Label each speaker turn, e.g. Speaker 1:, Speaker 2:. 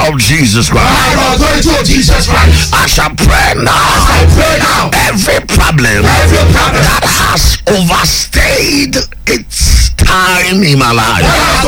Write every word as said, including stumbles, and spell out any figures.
Speaker 1: of Jesus Christ.
Speaker 2: By the authority of Jesus Christ.
Speaker 1: I shall pray now.
Speaker 2: I pray now.
Speaker 1: Every problem,
Speaker 2: Every problem
Speaker 1: that has overstayed its time in my life,
Speaker 2: that has